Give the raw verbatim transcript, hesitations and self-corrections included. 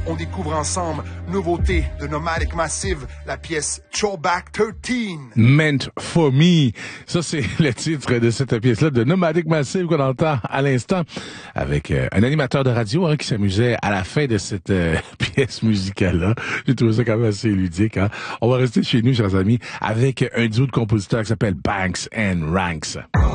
On découvre ensemble nouveauté de Nomadic Massive, la pièce Throwback treize. Meant for me. Ça, c'est le titre de cette pièce-là de Nomadic Massive qu'on entend à l'instant avec euh, un animateur de radio hein, qui s'amusait à la fin de cette euh, pièce musicale-là. J'ai trouvé ça quand même assez ludique. Hein? On va rester chez nous, chers amis, avec un duo de compositeurs qui s'appelle Banks and Ranks.